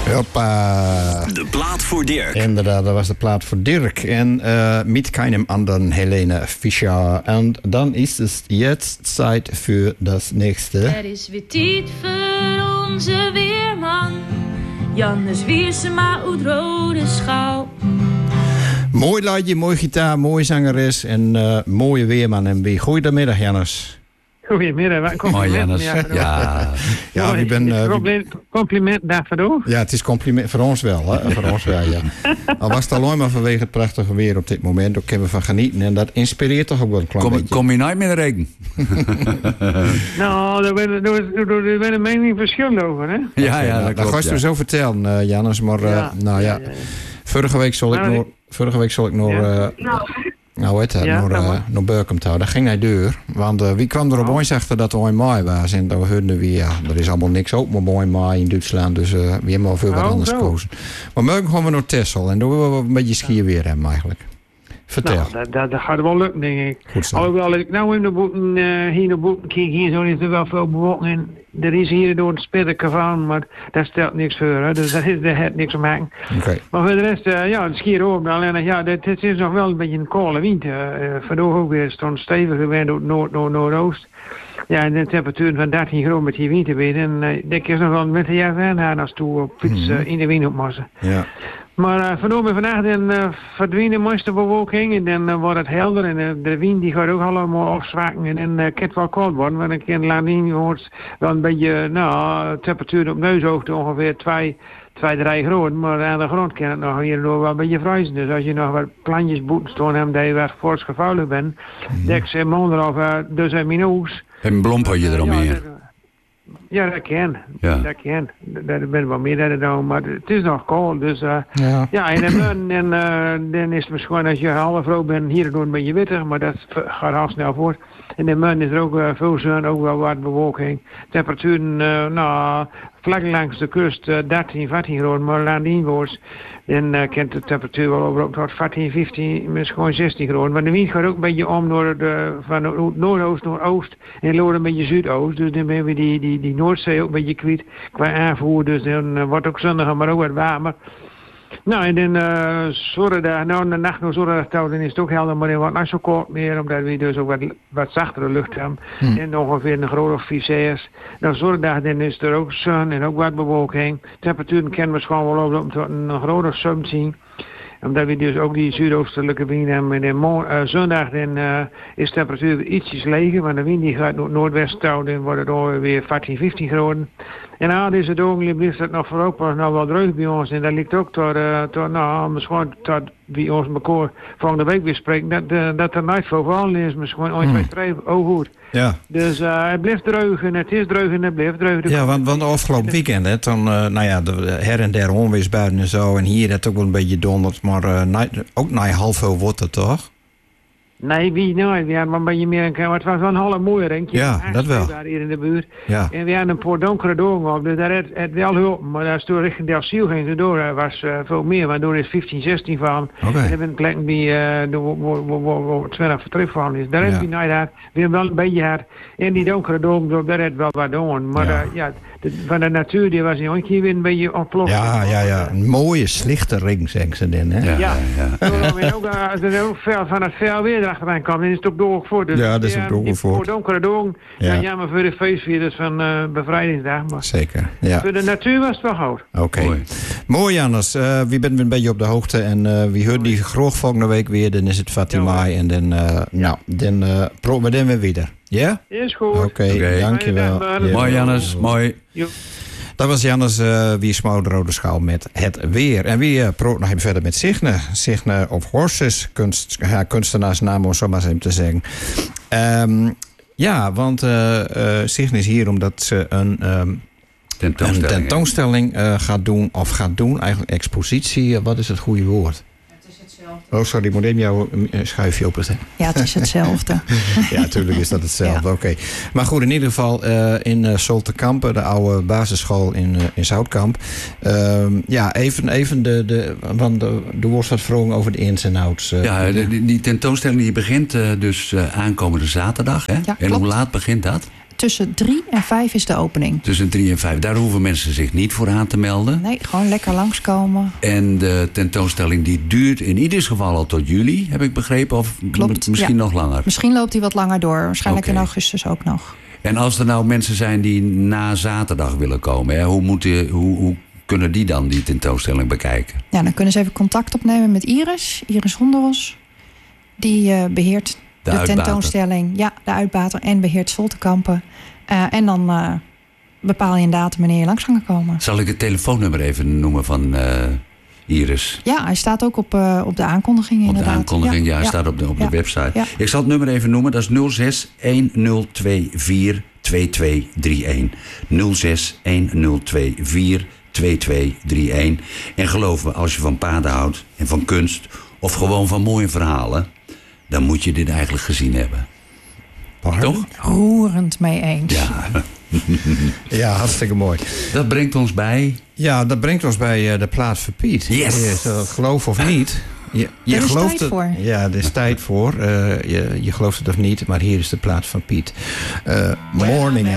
Hoppa. De plaat voor Dirk. Inderdaad, dat was de plaat voor Dirk. En met keinem anderen Helene Fischer. En dan is het jetzt Zeit für das nächste. Er is weer tijd voor onze weerman. Jannes Wiersema uit Rode Schouw. Mooi liedje, mooi gitaar, mooie zangeres en mooie weerman. En wie goedemiddag, Jannes. Goedemiddag. Mooi, Jannes. Ja, ik ben... compliment daarvoor. Ja, het is compliment voor ons wel, hè? Voor ons wel, ja. Al was het alleen maar vanwege het prachtige weer op dit moment. Daar kunnen we van genieten en dat inspireert toch ook wel een klein beetje. Kom je nooit meer regen? Nou, daar ben een mening verschil over, hè? Ja, dat klopt. Dat ga je zo vertellen, Jannes. Maar vorige week zal ik nog... Nou, weet je, naar Burkum toe. Dat ging naar de deur. Want wie kwam er op ons achter dat er een maai was. En dan hoorden we, er is allemaal niks open met een maai in Duitsland. Dus we hebben al veel wat anders gekozen. Maar morgen gaan we naar Texel. En dan willen we een beetje skiën weer hebben eigenlijk. Vertel. Nou, dat gaat wel lukken, denk ik. Goed zo. Alhoewel ik nou in de boeken, hier in de boeken kijk, hier zo is er wel veel bewolking. Er is hier door het spitten van, maar dat stelt niks voor. Hè. Dus daar heeft niks te maken. Okay. Maar voor de rest, het skiën ook. Alleen, het is nog wel een beetje een koude wind. Vandaag ook weer stond stevige wind uit noordoost. Ja, en de temperatuur van 13 graden met die winterwind. En ik is nog wel een winterjaar van haar als toe op fiets in de wind opmossen. Ja. Maar vandaag dan verdwijnt de meeste bewolking en dan wordt het helder en de wind die gaat ook allemaal afzwakken en dan kan het wel koud worden, want dan kan Landin wordt wel een beetje, temperatuur op neushoogte ongeveer 2-3 graden, maar aan de grond kan het nog hierdoor wel een beetje vriezen. Dus als je nog wat plantjes boeten staan hebt dat je wat fors gevoelig bent, denk ze maanden of dus een minuut. En blomper je eromheen. Ja, dat kan. Ja. Dat kan. Dat ben wel meer dan, maar het is nog koud. Dus en dan is het misschien als je halve vrouw bent hier door een beetje wittig, maar dat gaat al snel voort. En in de maand is er ook veel zon, ook wel wat bewolking. Temperaturen, vlak langs de kust 13, 14 graden, maar landinwaarts dan kent de temperatuur wel over tot 14, 15, misschien 16 graden. Maar de wind gaat ook een beetje om van noordoost naar oost en loopt een beetje zuidoost. Dus dan ben we die Noordzee ook een beetje kwijt qua aanvoer. Dus dan wordt ook zonniger, maar ook wat warmer. Nou, en dan de nacht naar zondag dan is het ook helder, maar dan wordt het niet zo koud meer, omdat we dus ook wat zachtere lucht hebben. En ongeveer een graad of 5, 6. Dan zondag dan is er ook zon en ook wat bewolking. Temperaturen kennen we gewoon wel op tot een graad of 17. Omdat we dus ook die zuidoostelijke wind hebben. En zondag dan is de temperatuur ietsjes leger, want de wind die gaat naar noordwest toe, dan wordt het alweer 14, 15 graden. En aan deze dagen blijft het nog voorlopig nog wel druk bij ons. En dat ligt ook misschien tot we ons elkaar volgende week weer spreken, dat er niet veel vallen is. Misschien ooit bij 2 goed. Ja. Dus het blijft droog en het is droog en het blijft droog. Ja, want afgelopen weekend, hè, dan, her en der onweersbuien en zo. En hier het ook wel een beetje donderd, maar ook na half veel wordt het toch? Nee, we hadden een beetje meer maar het was wel een half mooi ringje. Ja, dat wel. Hier in de buurt. Ja. En we hadden een paar donkere dagen op, dus daar het wel hulp. Maar als het richting Delfziel ging, door was veel meer, maar door is 15, 16 van. Okay. En dan ben ik plekken die 20 vertrek van is. Daar hebben we niet hard. We hebben wel een beetje hard. En die donkere dagen, daar het wel wat doen. Maar van de natuur, die was een keer weer een beetje ontploft. Ja. Een mooie, slichte ring, zeggen ze dan, hè? Ja. En ook, als er ook veel van het veel weer achteraan kwam, dan is het ook doorgevoerd. Dus ja, dat is ook doorgevoerd. Voor donkere dagen, jammer voor de feestvierders van bevrijdingsdag. Maar zeker, ja. Voor de natuur was het wel goed. Oké. Mooi, Jannes. Wie bent een beetje op de hoogte en wie hoort die groog volgende week weer, dan is het Fatima en dan, dan proberen we weer. Ja? Is goed. Oké, dankjewel. Mooi, Jannes. Mooi. Dat was Jannes Wiersma de Rode Schaal met het weer. En wie praat nog even verder met Signe. Signe of Horses, kunstenaarsnaam om zo maar eens te zeggen. Want Signe is hier omdat ze een tentoonstelling gaat doen. Eigenlijk expositie. Wat is het goede woord? Oh, sorry, ik moet even jouw schuifje opzetten. Ja, het is hetzelfde. Ja, natuurlijk is dat hetzelfde. Ja. Oké. Maar goed, in ieder geval in Soltekampen, de oude basisschool in Zoutkamp. Even want er wordt wat vragen over de ins en outs. Die tentoonstelling die begint dus aankomende zaterdag. Hè? Ja, en hoe laat begint dat? tussen 3 en 5 is de opening. Tussen 3 en 5. Daar hoeven mensen zich niet voor aan te melden. Nee, gewoon lekker langskomen. En de tentoonstelling die duurt in ieder geval al tot juli, heb ik begrepen. Of klopt, misschien nog langer? Misschien loopt hij wat langer door. Waarschijnlijk in augustus ook nog. En als er nou mensen zijn die na zaterdag willen komen, hè, hoe kunnen die dan die tentoonstelling bekijken? Ja, dan kunnen ze even contact opnemen met Iris Honderos. Die beheert de tentoonstelling. Ja, de uitbater en beheert Zoltekampen. En dan bepaal je een datum wanneer je langs kan komen. Zal ik het telefoonnummer even noemen van Iris? Ja, hij staat ook op de aankondiging inderdaad. Op de aankondiging, hij staat op de website. Ja. Ik zal het nummer even noemen, dat is 06 1024 2231. 06 1024 2231. En geloof me, als je van paarden houdt en van kunst of gewoon van mooie verhalen, dan moet je dit eigenlijk gezien hebben. Toch? Roerend mee eens. Ja. Ja, hartstikke mooi. Dat brengt ons bij... Ja, dat brengt ons bij de plaat voor Piet. Yes! Geloof of niet. Je gelooft tijd voor. Ja, er is tijd voor. Je gelooft het of niet, maar hier is de plaat van Piet. Morning